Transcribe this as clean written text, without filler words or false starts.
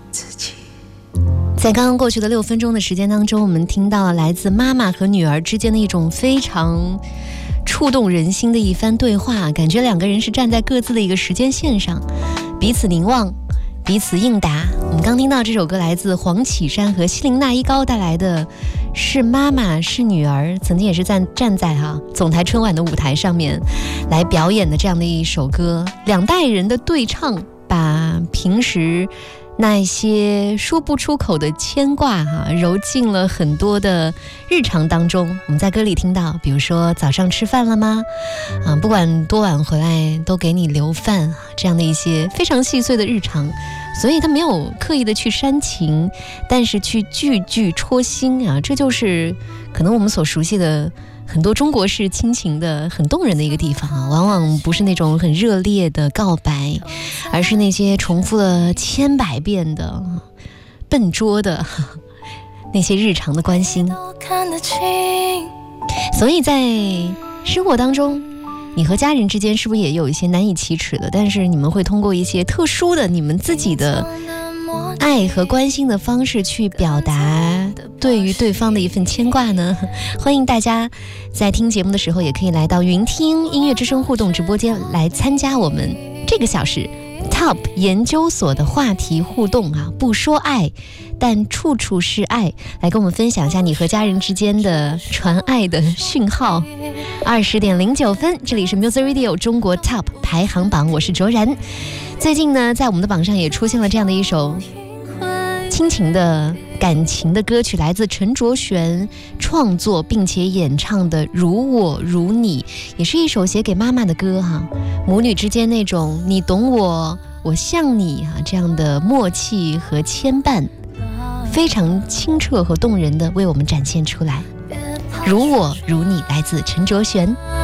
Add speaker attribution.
Speaker 1: 在刚刚过去的6分钟的时间当中，我们听到了来自妈妈和女儿之间的一种非常触动人心的一番对话，感觉两个人是站在各自的一个时间线上，彼此凝望，彼此应答。我们刚听到这首歌来自黄绮珊和希林娜依高带来的是妈妈是女儿，曾经也是站在总台春晚的舞台上面来表演的这样的一首歌，两代人的对唱，把平时那些说不出口的牵挂揉进了很多的日常当中。我们在歌里听到，比如说早上吃饭了吗？不管多晚回来都给你留饭，这样的一些非常细碎的日常。所以他没有刻意的去煽情，但是去句句戳心这就是可能我们所熟悉的很多中国式亲情的很动人的一个地方往往不是那种很热烈的告白，而是那些重复了千百遍的笨拙的那些日常的关心。所以在生活当中，你和家人之间是不是也有一些难以启齿的，但是你们会通过一些特殊的你们自己的爱和关心的方式去表达对于对方的一份牵挂呢？欢迎大家在听节目的时候也可以来到云听音乐之声互动直播间来参加我们这个小时 Top 研究所的话题互动不说爱，但处处是爱，来跟我们分享一下你和家人之间的传爱的讯号。20点09分，这里是 Music Radio 中国 Top 排行榜，我是卓然。最近呢，在我们的榜上也出现了这样的一首亲情的感情的歌曲，来自陈卓璇创作并且演唱的《如我如你》，也是一首写给妈妈的歌母女之间那种你懂我，我像你这样的默契和牵绊，非常清澈和动人的为我们展现出来。如我如你，来自陈卓璇。